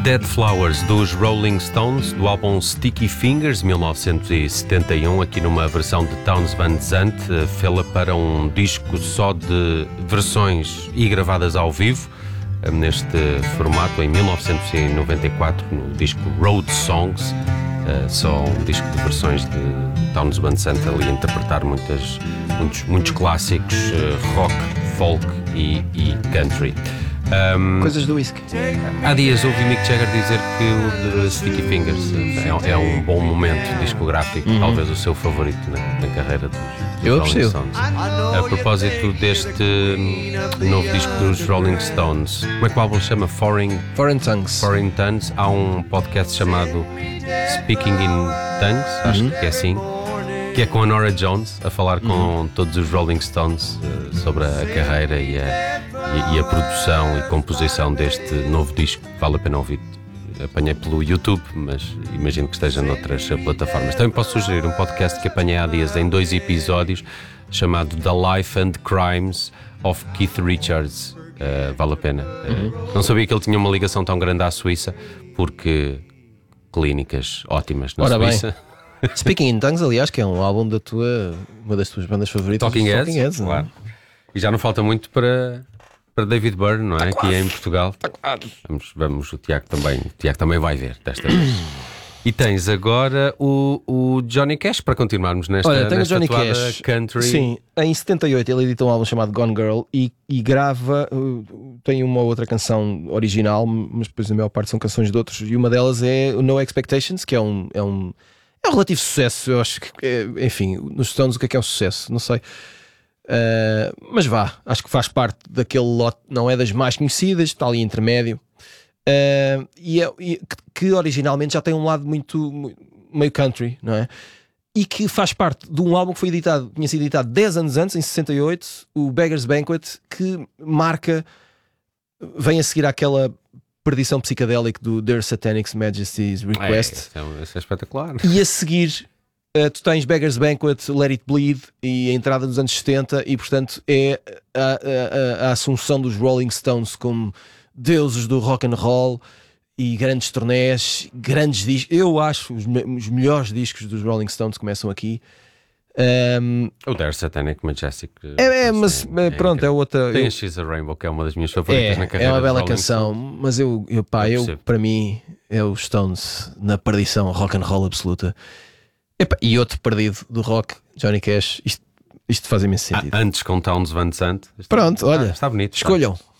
Dead Flowers dos Rolling Stones, do álbum Sticky Fingers, 1971, aqui numa versão de Townes Van Zandt, fê-la para um disco só de versões e gravadas ao vivo, neste formato, em 1994, no disco Road Songs, só um disco de versões de Townes Van Zandt, ali a interpretar muitos clássicos, rock, folk e country. Coisas do whisky. Há dias ouvi Mick Jagger dizer que o The Sticky Fingers é um bom momento discográfico, talvez o seu favorito na carreira dos Rolling Stones. A propósito deste novo disco dos Rolling Stones, como é que o álbum se chama? Foreign Tongues. Há um podcast chamado Speaking in Tongues, acho que é assim, que é com a Norah Jones a falar com todos os Rolling Stones sobre a carreira e a produção e composição deste novo disco. Vale a pena ouvir. Apanhei pelo YouTube, mas imagino que esteja noutras plataformas. Também posso sugerir um podcast que apanhei há dias em 2 episódios, chamado The Life and Crimes of Keith Richards. Vale a pena. Não sabia que ele tinha uma ligação tão grande à Suíça, porque clínicas ótimas na Suíça. Speaking in Tongues, aliás, que é um álbum uma das tuas bandas favoritas, Talking Heads, claro. E já não falta muito para David Byrne, não é? Aqui em Portugal. Vamos, o Tiago também vai ver desta vez. E tens agora o Johnny Cash, para continuarmos nesta Johnny toada Cash, country. Sim, em 78 ele editou um álbum chamado Gone Girl e grava, tem uma outra canção original, mas depois a maior parte são canções de outros, e uma delas é o No Expectations, que é um relativo sucesso. Eu acho que, enfim, nos Stones, o que é o sucesso? Não sei. Mas acho que faz parte daquele lote, não é das mais conhecidas, está ali intermédio, que originalmente já tem um lado muito meio country, não é? E que faz parte de um álbum que tinha sido editado 10 anos antes, em 68, o Beggar's Banquet, que vem a seguir àquela perdição psicadélica do Their Satanic Majesty's Request. Isso é espetacular. E a seguir tu tens Beggar's Banquet, Let It Bleed e a entrada dos anos 70, e portanto é a assunção dos Rolling Stones como deuses do rock and roll e grandes turnés, grandes discos. Eu acho os melhores discos dos Rolling Stones começam aqui. O Their Satanic Majestic pronto, é outra. Tem a She's a Rainbow, que é uma das minhas favoritas na carreira. É uma bela Rolling canção, Stones. mas eu para mim é os Stones na perdição rock and roll absoluta. E outro perdido do rock, Johnny Cash. Isto faz imenso sentido. Antes com Townes Van Zandt. Pronto, olha, está bonito. Escolham.